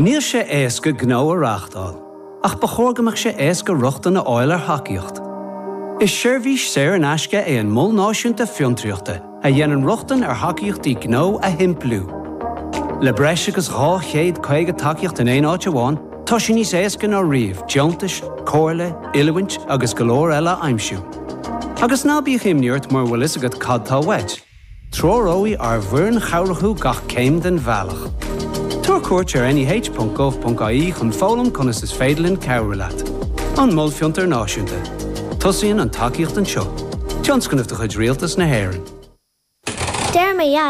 Níl sé éasca gnó a reachtáil, ach ba chóirgamach sé éasca ruchta na áil ar hacaíocht. Is seirbhís séir an aisce é an mul náisiúnta fiontriachta a dhéanann ruchtan ar hacaíochtaí gnó a himplú. Le breis agus 250 tacaíocht in éon áit amháin, tá sin níos éasca ná riamh, deontais, cóirle, ilmhaint agus go leor eile aimsiú. Agus ná bíodh imniúirt mar bhfuil is agad cadtá weid. Tróróí ar bhuireann chomhrathú gach céim den bhealach. Tuair cuairt ar nih.gov.ie chun fólam conas is féidirlinn cabhra leat. An mul fiontar náisiúnta. Tosaíonn an tacaíocht an seo. Tionscannamh do chuid rialtas na hÉireann. Derma